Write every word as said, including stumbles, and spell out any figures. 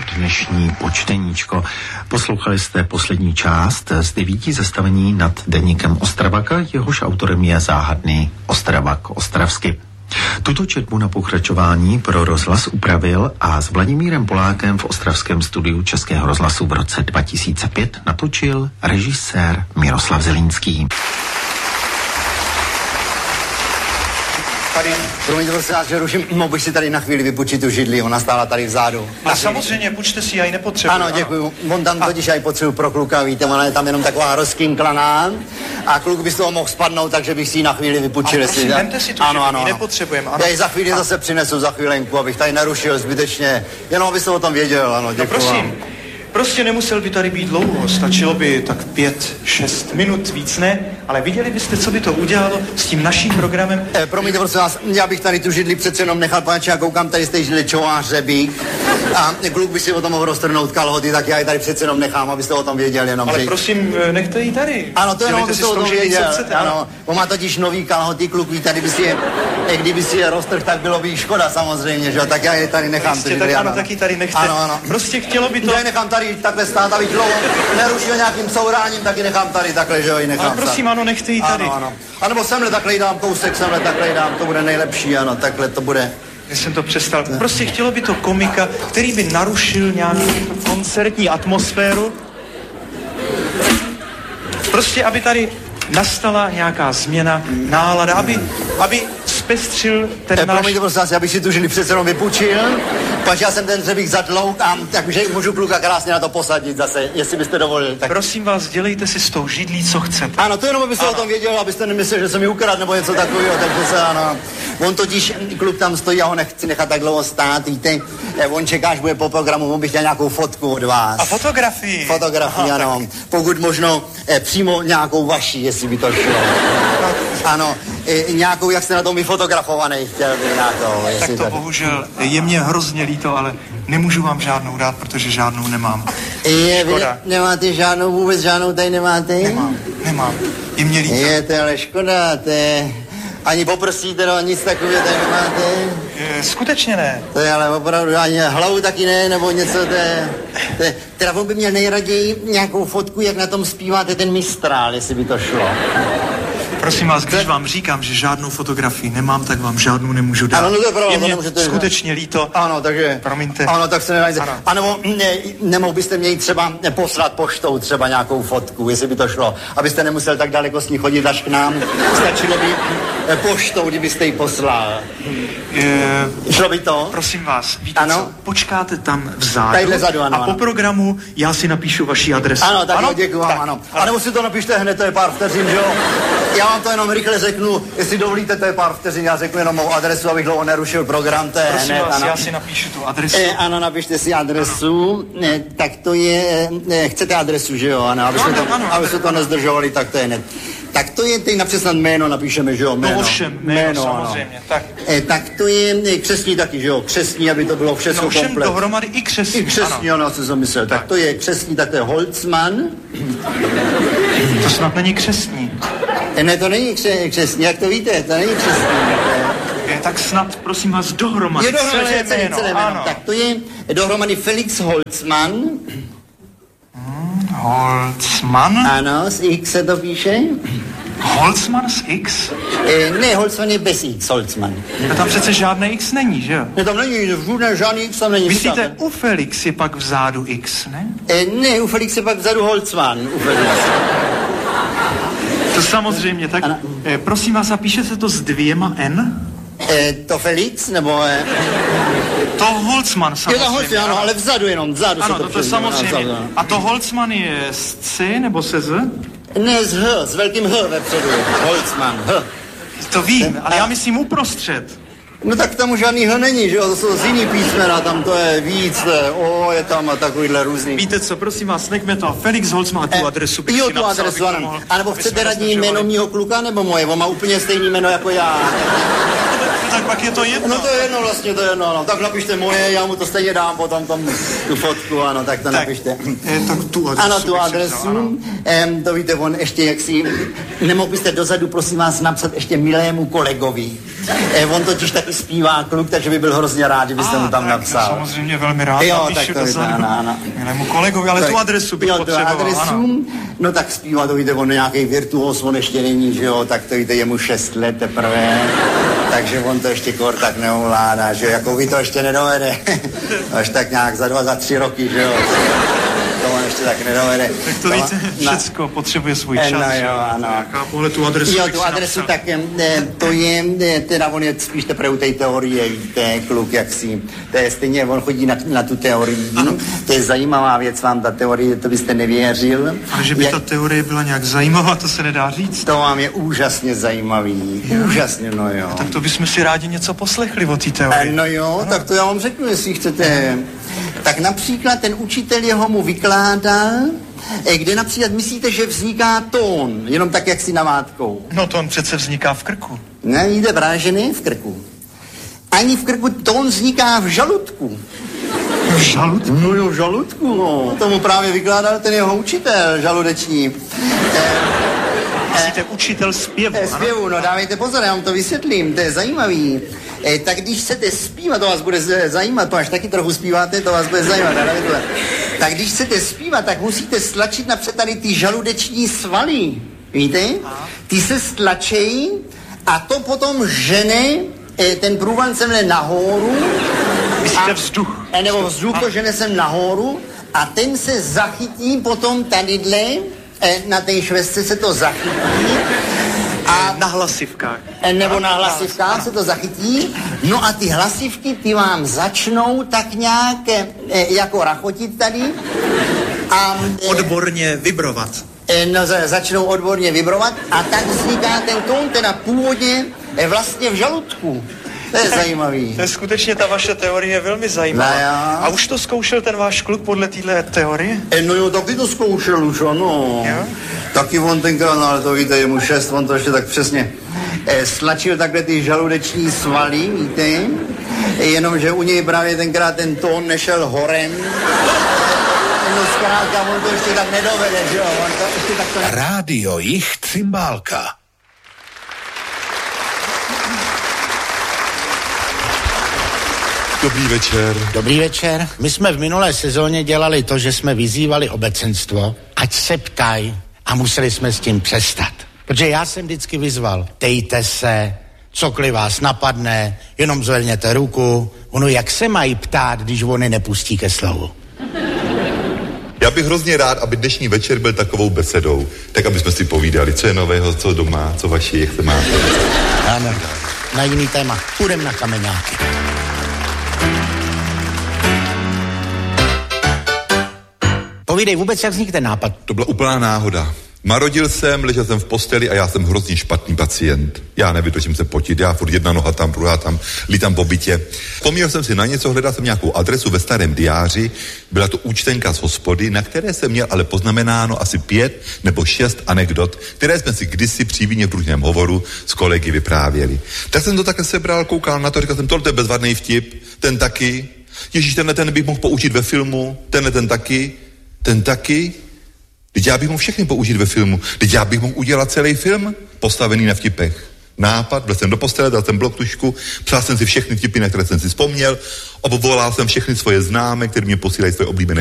dnešní počteníčko. Poslouchali jste poslední část z devíti zastavení nad deníkem Ostravaka, jehož autorem je záhadný Ostravak Ostravsky. Tuto četbu na pokračování pro rozhlas upravil a s Vladimírem Polákem v ostravském studiu Českého rozhlasu v roce dva tisíce pět natočil režisér Miroslav Zelínský. Tady, promiňte, prosím vás, že ruším, mohl bych si tady na chvíli vypučit tu židli, ona stála tady vzadu. A samozřejmě, půjčte si, já ji nepotřebuji. Ano, děkuju, on tam totiž já ji potřebuji pro kluka, víte, ona je tam jenom taková rozkinklaná a kluk by z toho mohl spadnout, takže bych si ji na chvíli vypučil. A prosím, vemte si tu ano, židli, ano, ano. Nepotřebujeme. Já ji za chvíli a... zase přinesu, za chvílenku, abych tady nerušil zbytečně, jenom abyste o tom věděl, ano, děkuju. No prosím. Prostě nemusel by tady být dlouho, stačilo by tak pět, šest minut, víc ne, ale viděli byste, co by to udělalo s tím naším programem? Eh, promiňte, prosím vás, já bych tady tu židli přece jenom nechal, paneče, já koukám tady z té židli čovářebík a kluk by si o tom mohl roztrhnout kalhoty, tak já ji tady přece jenom nechám, abyste o tom věděli jenom. Ale že... prosím, nechte ji tady. Ano, to jenom, abyste o tom věděl, chcete, ano, on má totiž nový kalhoty, kluk ví, tady by si je, kdyby si je roztrh, tak bylo by škoda samozřejmě, že jo, tak já je tady nechám. Jistě, tak ano, taky tady nechte. Ano, ano. Prostě chtělo by to... Já nechám tady takhle stát, abych dlouho nerušil nějakým souráním, taky nechám tady takhle, že jo, ji nechám. Ale prosím, ano, nechte ji tady. Ano, ano. A nebo semhle takhle jí dám kousek, semhle takhle jí dám, to bude nejlepší, ano, takhle to bude. Já jsem to přestal. Prostě chtělo by to komika, který by narušil nějakou koncertní atmosféru. Prostě, aby tady nastala nějaká změna nálada, aby, aby zpestřil ten e, náš... Promiňte, prosím vás, já bych si tu žili přece jenom vypůjčil, pač já jsem ten dřebík zadlouk a takže můžu kluka krásně na to posadit zase, jestli byste dovolil. Tak... Prosím vás, dělejte si s tou židlí, co chcete. Ano, to jenom, abyste ano. o tom věděl, abyste nemyslel, že jsem ji ukradl nebo něco takového, takže se ano. On totiž, kluk tam stojí, já ho nechci nechat tak dlouho stát, víte, on čeká, až bude po programu, on bych chtěl nějakou fotku od vás. A fotografii? Fotografii, Aha, ano. Tak. Pokud možno eh, přímo nějakou vaši, jestli by to šlo. Ano, eh, nějakou, jak jste na tom vyfotografovaný, chtěl by nějakou. Tak to tady. Bohužel, je mě hrozně líto, ale nemůžu vám žádnou dát, protože žádnou nemám. Je, vy ne, nemáte žádnou, vůbec žádnou tady nemáte? Nemám, nemám, je mě líto. Je, to je ale škoda, to je... Ani poprsíte, no, nic takového tady nemáte? Je, skutečně ne. To je ale opravdu, ani hlavu taky ne, nebo něco, to je... To je teda on by měl nejraději nějakou fotku, jak na tom zpíváte ten Mistrál, jestli by to šlo. Prosím vás, když vám říkám, že žádnou fotografii nemám, tak vám žádnou nemůžu dát. Ano, no to je pravda, je mě nemůžete skutečně líto. Ano, takže... Promiňte. Ano, tak se nedáte. A nebo ne, nemohl byste mě třeba poslat poštou třeba nějakou fotku, jestli by to šlo. Abyste nemusel tak daleko s ní chodit až k nám. Stačilo by poštou, kdybyste ji poslal. Je... Šlo by to? Prosím vás, víte ano? co? Počkáte tam vzadu. Tadyhle zadu, ano, a ano. po programu já si napíšu vaši adresu. Ano, tak ano? jo, děkuji vám, tak, ano. ano. A nebo si to napište hned, to je pár vteřin, že jo? Já vám to jenom rychle řeknu, jestli dovolíte, to je pár vteřin, já řeknu jenom mou adresu, abych dlouho nerušil program, to je Prosím hned, vás, ano. já si napíšu tu adresu. E, ano, napište si adresu, ne, tak to je, ne, chcete adresu, že jo, ano, aby, no, jsme, ano, to, ano, aby jsme to nezdržovali, tak to je hned. Tak to je, teď napřed snad jméno napíšeme, že jo, jméno. No ovšem, jméno, jméno samozřejmě, tak. E, tak to je křestní taky, že jo, křestní, aby to bylo všechno no, komplet. No všem dohromady i křestní, I křestní, ano, ano jsem myslel. Tak. tak to je křestní, tak to je Holzmann. To snad není křestní. E, ne, to není kře, křestní, jak to víte, to není křestní. Je, tak snad, prosím vás, dohromady, je dohromady celé, celé, jméno, celé jméno. Tak to je dohromady Felix Holzmann. Hmm, Holzmann? Ano, z X se to píše. Holzmann z X? E, ne, Holzmann je bez X, Holzmann. A tam přece žádné X není, že jo? Ne, tam není, žádný, žádný X tam není. Myslíte, říkáte? u Felix je pak vzadu X, ne? E, ne, u Felix je pak vzadu Holzmann, u Felix. To samozřejmě, tak e, prosím vás, a píše se to s dvěma N? E, to Felix, nebo... E... To Holzmann samozřejmě. Je to Holzmann, ano, ale vzadu jenom, vzadu ano, se to to, to samozřejmě. Vzadu. A to Holzmann je s C nebo se Z? Ne, s H, s velkým H vepředu. Holzmann, H. To vím, ale já myslím uprostřed. No tak tam už žádný H není, že jo, to jsou z jiný písmena, tam to je víc, to je O, je tam a takovýhle různý. Víte co, prosím vás, nechme to. Felix Holzmann tu adresu bych jo, si tu napsal, adresu, ano. mohl, a nebo chcete radní jméno mýho kluka, nebo moje? On má úplně stejný jméno jako já. To tak pak je to jedno. No to je jedno vlastně, to je jedno, no. Tak napište moje, já mu to stejně dám potom tam tu fotku, ano, tak to tak, napište. Je, tak tu adresu. Ano, tu adresu, em, to víte, on ještě jaksi, nemohl byste dozadu, prosím vás, napsat ještě milému kolegovi. E, on totiž taky zpívá kluk, takže by byl hrozně rád, kdybyste A, mu tam tak, napsal. Samozřejmě velmi rád. Jo, napíšu tak to dozadu. je, ano, ano. Milému kolegovi, ale tak, tu adresu bych jo, potřeboval. Tu adresu, ano. no tak zpívá, to víte, on nějaký virtuos, on ještě není, že jo, tak to víte, je mu šest let teprve, takže on to ještě kor tak neovládá, že jo, jako vy to ještě nedovede, až tak nějak za dva, za tři roky, že jo, to on ještě tak nedovede. Tak to víte, všecko potřebuje svůj čas. No jo, ano. Jaká tu adresu Jo, tu adresu tak, ne, to je, ne, teda on je spíš teprve u té teorie, víte, kluk, jak si, to je stejně, on chodí na, na tu teorii, ano. To je zajímavá věc vám, ta teorie, to byste nevěřil. Ale že by jak, ta teorie byla nějak zajímavá, to se nedá říct. To vám je úžasně zajímavý, jo. Úžasně, no jo. A tak to bychom si rádi něco poslechli o té teorii. No jo, ano. Tak to já vám řeknu, jestli chcete. Tak například ten učitel jeho mu vykládal, kde například myslíte, že vzniká tón, jenom tak, jak si namátkou. No tón přece vzniká v krku. Ne, jde právě, že ne v krku. Ani v krku, tón vzniká v žaludku. V žaludku? No jo, v žaludku, no. Tomu právě vykládal ten jeho učitel žaludeční. Myslíte učitel zpěvu, ano? Zpěvu, no dávejte pozor, já vám to vysvětlím, to je zajímavý. E, tak když chcete zpívat, to vás bude zajímat, to až taky trochu zpíváte, to vás bude zajímat. Tak když chcete zpívat, tak musíte stlačit napřed tady ty žaludeční svaly, víte? Ty se stlačejí a to potom žene e, ten průvan sem nahoru. Myslíte vzduch? A, nebo vzduch to žene sem nahoru a ten se zachytí potom tadyhle, na té švestce se to zachytí. A na hlasivkách. Nebo na hlasivkách se to zachytí. No a ty hlasivky, ty vám začnou tak nějak jako rachotit tady. A odborně vibrovat. No, začnou odborně vibrovat a tak vzniká ten tón, teda původně vlastně v žaludku. To je zajímavý. To je skutečně, ta vaše teorie je velmi zajímavá. No, a už to zkoušel ten váš kluk podle téhle teorie? E, no jo, taky to zkoušel už, ano. Jo? Taky on tenkrát, no ale to víte, je mu šest, on to ještě tak přesně e, stlačil takhle ty žaludeční svaly, víte, e, jenomže u něj právě tenkrát ten tón nešel horem. No zkrátka, on to ještě tak nedovede, že jo, on to ještě tak to... Ne... Rádio Jich Cymbálka. Dobrý večer. Dobrý večer. My jsme v minulé sezóně dělali to, že jsme vyzývali obecenstvo, ať se ptají, a museli jsme s tím přestat. Protože já jsem vždycky vyzval, tejte se, cokoliv vás napadne, jenom zvedněte ruku. Ono, jak se mají ptát, když oni nepustí ke slovu? Já bych hrozně rád, aby dnešní večer byl takovou besedou, tak aby jsme si povídali, co je nového, co doma, co vaši, jak se máte. Ano, na jiný téma. Půjdem na kameňáky. Povídej vůbec, jak vznikl ten nápad. To byla úplná náhoda. Narodil jsem, ležel jsem v posteli a já jsem hrozně špatný pacient. Já nevydržím se potit, já furt jedna noha tam, druhá tam, lítám po bytě. Vzpomněl jsem si na něco, hledal jsem nějakou adresu ve starém diáři, byla to účtenka z hospody, na které jsem měl ale poznamenáno asi pět nebo šest anekdot, které jsme si kdysi při víně v družném hovoru s kolegy vyprávěli. Tak jsem to takhle sebral, koukal na to, říkal jsem, tohle je bezvadný vtip, ten taky, ježíš, tenhle ten bych mohl použít ve filmu, tenhle ten taky, ten taky. Teď já bych mohl všechny použít ve filmu. Teď já bych mohl udělat celý film postavený na vtipech. Nápad, byl jsem do postele, dal jsem blok, tužku, psal jsem si všechny vtipy, na které jsem si vzpomněl, obvolal jsem všechny svoje známé, které mě posílají svoje oblíbené